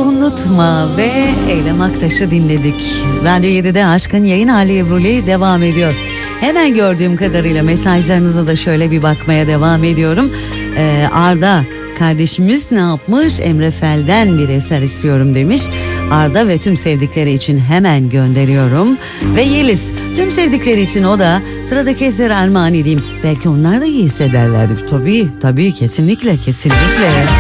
unutma ve Eylem Aktaş'ı dinledik. Radyo 7'de Aşkın yayın hali Ebru'li devam ediyor. Hemen gördüğüm kadarıyla mesajlarınıza da şöyle bir bakmaya devam ediyorum. Arda kardeşimiz ne yapmış? Emre Fel'den bir eser istiyorum demiş. Arda ve tüm sevdikleri için hemen gönderiyorum. Ve Yeliz tüm sevdikleri için o da sıradaki eseri armağan edeyim. Belki onlar da iyi hissederlerdir. Tabii kesinlikle.